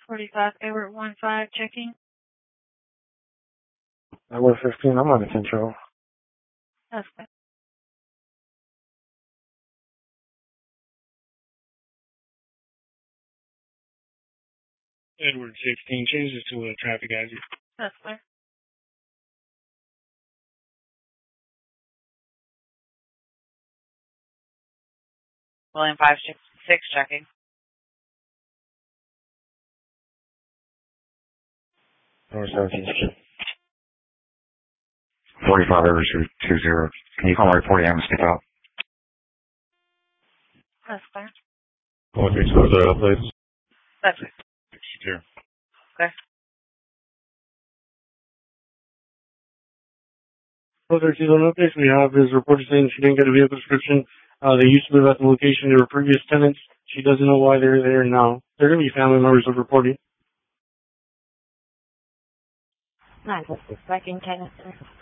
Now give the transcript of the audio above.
45 Edward 15 checking. Edward 15, I'm on the control. That's good. Edward 16, change it to a traffic hazard. That's clear. William 566 checking. North 17 Street. 45 Edward 20. Can you call my report and stick out? That's clear. 132 please. That's it. Secure. Okay. 432 on updates we have is reported saying she didn't get a vehicle description. They used to live at the location. They were previous tenants. She doesn't know why they're there now. They're going to be family members of reporting. 956 Viking Tennis Center.